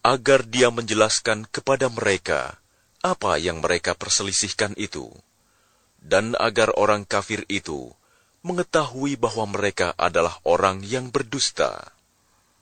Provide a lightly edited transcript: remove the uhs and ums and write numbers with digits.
agar Dia menjelaskan kepada mereka apa yang mereka perselisihkan itu, dan agar orang kafir itu mengetahui bahwa mereka adalah orang yang berdusta.